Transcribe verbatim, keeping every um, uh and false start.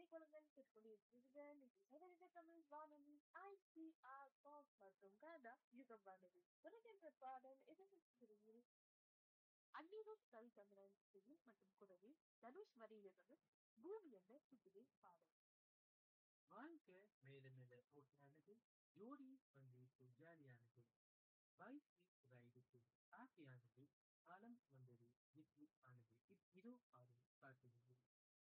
குழுங்கள் கேட்டுக்கொண்டிருக்கிறீர்கள். இது சர்வதேச தமிழ் வானொலி ஐ சி ஆர் பாப் மற்றும் கனடா யுகம் வானொலி. உலகென்ற பாடல் எதிர்ப்புகளில் அந்நியரும் கல் தமிழன் இசையில் மற்றும் குரலில் தனுஷ் வரியிலிருந்து பூமி என்ற சித்திரை பாடல். வாழ்க்கை மேல மேல ஓட்டியானது, ஜோடி வந்து ஜாலியானது, பைக் ரைடுக்கு ஆசையானது, காலம் வந்தது, ஜிப்பு ஆனது. இப் இதோ ஆடும் காட்டுகிறது.